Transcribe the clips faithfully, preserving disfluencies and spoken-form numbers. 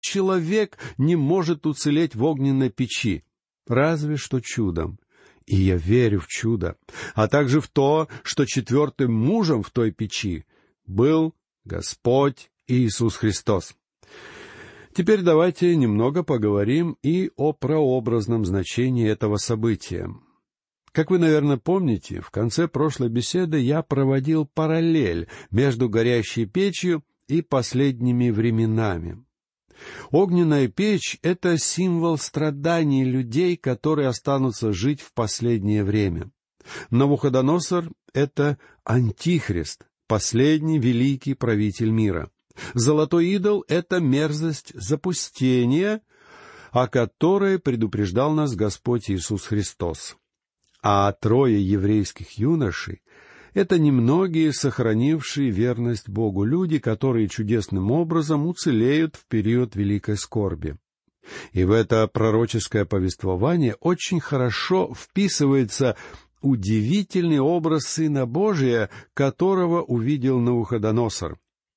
человек не может уцелеть в огненной печи, разве что чудом. И я верю в чудо, а также в то, что четвертым мужем в той печи был Господь Иисус Христос. Теперь давайте немного поговорим и о прообразном значении этого события. Как вы, наверное, помните, в конце прошлой беседы я проводил параллель между горящей печью и последними временами. Огненная печь — это символ страданий людей, которые останутся жить в последнее время. Навуходоносор — это антихрист, последний великий правитель мира. Золотой идол — это мерзость запустения, о которой предупреждал нас Господь Иисус Христос. А трое еврейских юношей — это немногие сохранившие верность Богу люди, которые чудесным образом уцелеют в период великой скорби. И в это пророческое повествование очень хорошо вписывается удивительный образ Сына Божия, которого увидел Навуходоносор.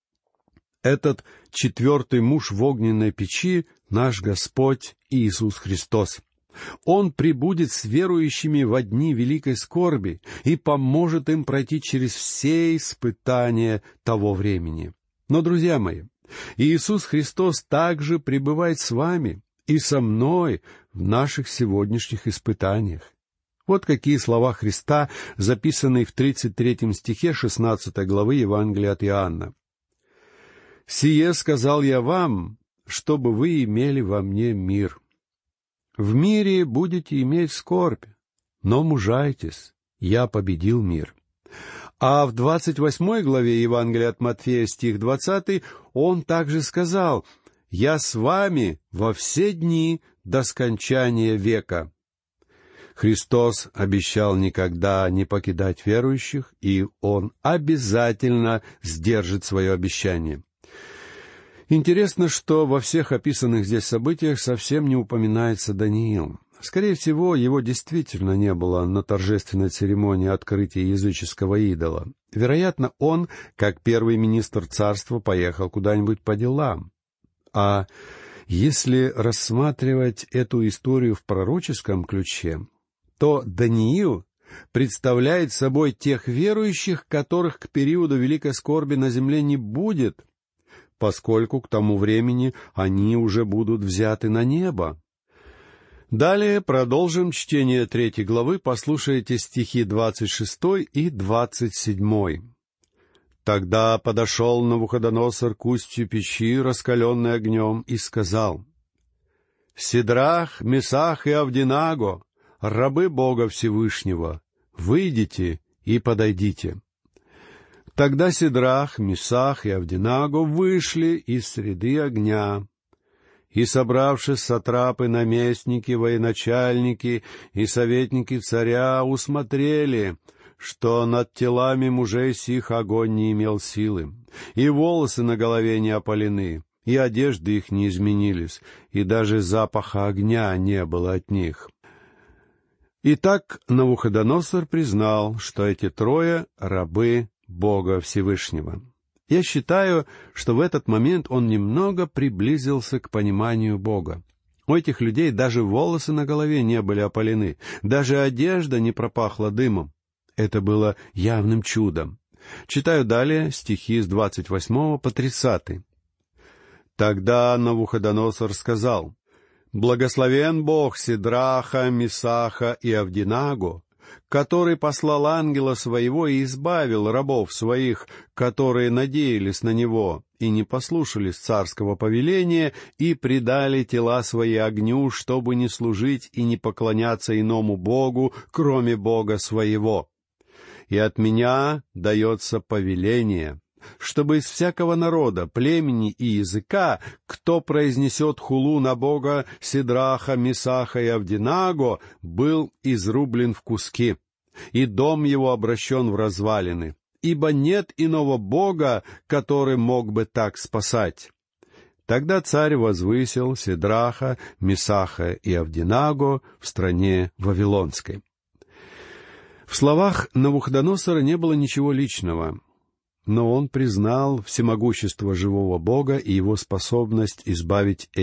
Этот четвертый муж в огненной печи — наш Господь Иисус Христос. Он прибудет с верующими во дни великой скорби и поможет им пройти через все испытания того времени. Но, друзья мои, Иисус Христос также пребывает с вами и со мной в наших сегодняшних испытаниях. Вот какие слова Христа, записанные в тридцать третьем стихе шестнадцатой главы Евангелия от Иоанна. «Сие сказал я вам, чтобы вы имели во мне мир. В мире будете иметь скорбь, но мужайтесь, я победил мир». А в двадцать восьмой главе Евангелия от Матфея, стих двадцатый, он также сказал: «Я с вами во все дни до скончания века». Христос обещал никогда не покидать верующих, и Он обязательно сдержит свое обещание. Интересно, что во всех описанных здесь событиях совсем не упоминается Даниил. Скорее всего, его действительно не было на торжественной церемонии открытия языческого идола. Вероятно, он, как первый министр царства, поехал куда-нибудь по делам. А если рассматривать эту историю в пророческом ключе, то Даниил представляет собой тех верующих, которых к периоду великой скорби на земле не будет, поскольку к тому времени они уже будут взяты на небо. Далее продолжим чтение третьей главы, послушайте стихи двадцать шестой и двадцать седьмой. «Тогда подошел Навуходоносор к устью печи, раскаленной огнем, и сказал: Сидрах, Месах и Авденаго, рабы Бога Всевышнего, выйдите и подойдите. Тогда Сидрах, Месах и Авденаго вышли из среды огня. И, собравшись сатрапы, наместники, военачальники и советники царя, усмотрели, что над телами мужей сих огонь не имел силы, и волосы на голове не опалены, и одежды их не изменились, и даже запаха огня не было от них. Итак, Навуходоносор признал, что эти трое — рабы Бога Всевышнего. Я считаю, что в этот момент он немного приблизился к пониманию Бога. У этих людей даже волосы на голове не были опалены, даже одежда не пропахла дымом. Это было явным чудом. Читаю далее стихи с двадцать восьмого по тридцатый. «Тогда Навуходоносор сказал: Благословен Бог Сидраха, Месаха и Авденаго, который послал ангела своего и избавил рабов своих, которые надеялись на него и не послушались царского повеления и предали тела свои огню, чтобы не служить и не поклоняться иному Богу, кроме Бога своего. И от меня дается повеление, чтобы из всякого народа, племени и языка, кто произнесет хулу на Бога Сидраха, Месаха и Авденаго, был изрублен в куски, и дом его обращен в развалины, ибо нет иного Бога, который мог бы так спасать». Тогда царь возвысил Сидраха, Месаха и Авденаго в стране Вавилонской. В словах Навуходоносора не было ничего личного. но он признал всемогущество живого Бога и его способность избавить